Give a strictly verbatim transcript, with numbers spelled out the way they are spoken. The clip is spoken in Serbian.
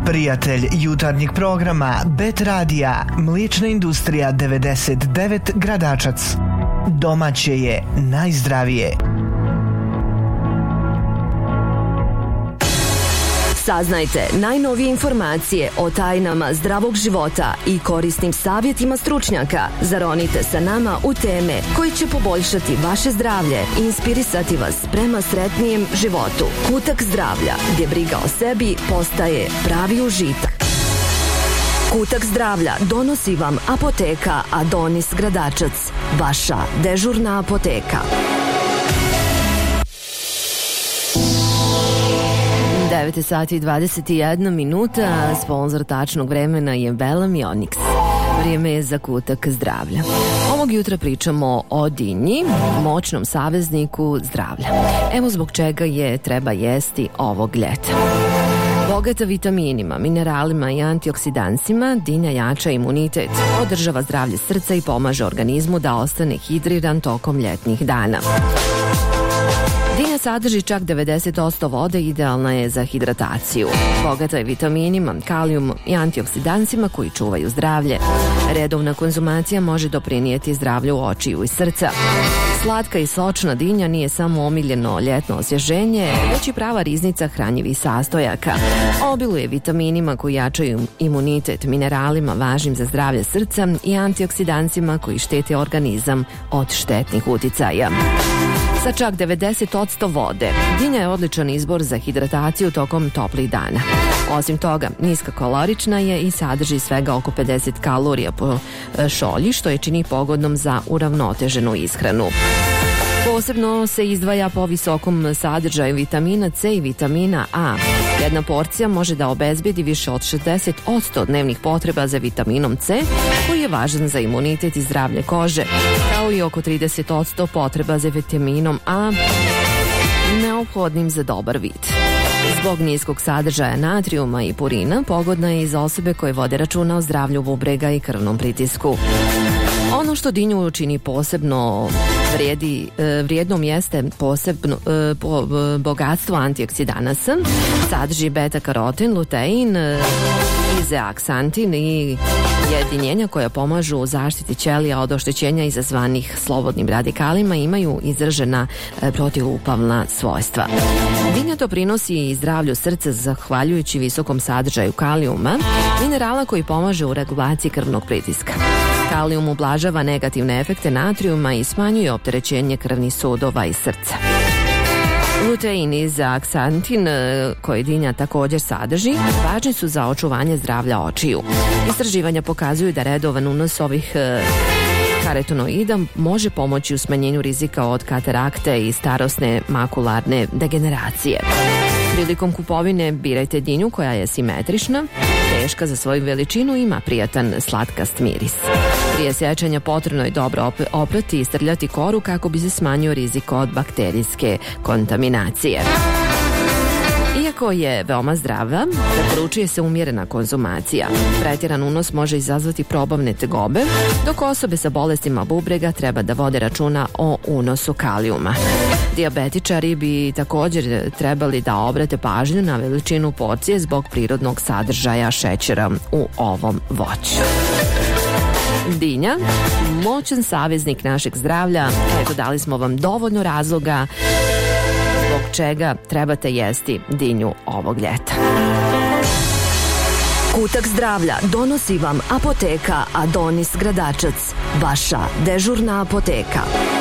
Prijatelj jutarnjeg programa Bet Radija, mliječna industrija devedeset devet Gradačac. Domaće je najzdravije. Saznajte najnovije informacije o tajnama zdravog života i korisnim savjetima stručnjaka. Zaronite sa nama u teme koji će poboljšati vaše zdravlje i inspirisati vas prema sretnijem životu. Kutak zdravlja, gdje briga o sebi postaje pravi užitak. Kutak zdravlja donosi vam apoteka Adonis Gradačac, vaša dežurna apoteka. devet sati i dvadeset jedna minuta, sponsor tačnog vremena je Bellamy Onyx. Vrijeme je za kutak zdravlja. Ovog jutra pričamo o dinji, moćnom savezniku zdravlja. Evo zbog čega je treba jesti ovog ljeta. Bogata vitaminima, mineralima i antioksidansima, dinja jača imunitet, održava zdravlje srca i pomaže organizmu da ostane hidriran tokom ljetnih dana. Dinja sadrži čak devedeset posto vode i idealna je za hidrataciju. Bogata je vitaminima, kalijumom i antioksidansima koji čuvaju zdravlje. Redovna konzumacija može doprinijeti zdravlju očiju i srca. Slatka i sočna dinja nije samo omiljeno ljetno osvježenje, već i prava riznica hranjivih sastojaka. Obiluje vitaminima koji jačaju imunitet, mineralima važnim za zdravlje srca i antioksidansima koji štite organizam od štetnih uticaja. Sa čak devedeset posto vode, dinja je odličan izbor za hidrataciju tokom toplih dana. Osim toga, niska kalorična je i sadrži svega oko pedeset kalorija po šolji, što je čini pogodnom za uravnoteženu ishranu. Posebno se izdvaja po visokom sadržaju vitamina C i vitamina A. Jedna porcija može da obezbedi više od šezdeset posto dnevnih potreba za vitaminom C, koji je važan za imunitet i zdravlje kože, kao i oko trideset posto potreba za vitaminom A, neophodnim za dobar vid. Zbog niskog sadržaja natrijuma i purina, pogodna je i za osobe koje vode računa o zdravlju bubrega i krvnom pritisku. Ono što dinju čini posebno vrijedi, vrijednom jeste posebno po, bogatstvo antioksidanasa, sadrži beta-karotin, lutein, izeaksantin i jedinjenja koja pomažu u zaštiti ćelija od oštećenja izazvanih slobodnim radikalima, imaju izražena protivupalna svojstva. Dinja doprinosi i zdravlju srca zahvaljujući visokom sadržaju kalijuma, minerala koji pomaže u regulaciji krvnog pritiska. Kalijum ublažava negativne efekte natrijuma i smanjuje opterećenje krvnih sudova i srca. Lutein i zeaksantin, koji dinja također sadrži, važni su za očuvanje zdravlja očiju. Istraživanja pokazuju da redovan unos ovih karotenoida može pomoći u smanjenju rizika od katarakte i starosne makularne degeneracije. Prilikom kupovine birajte dinju koja je simetrična, teška za svoju veličinu i ima prijatan slatkast miris. Prije sjećanja potrebno je dobro oprati i strljati koru kako bi se smanjio rizik od bakterijske kontaminacije. Iako je veoma zdrava, preporučuje se umjerena konzumacija. Pretjeran unos može izazvati probavne tegobe, dok osobe sa bolestima bubrega treba da vode računa o unosu kalijuma. Dijabetičari bi također trebali da obrate pažnju na veličinu porcije zbog prirodnog sadržaja šećera u ovom voću. Dinja, moćan saveznik našeg zdravlja, eto dali smo vam dovoljno razloga zbog čega trebate jesti dinju ovog ljeta. Kutak zdravlja donosi vam apoteka Adonis Gradačac, vaša dežurna apoteka.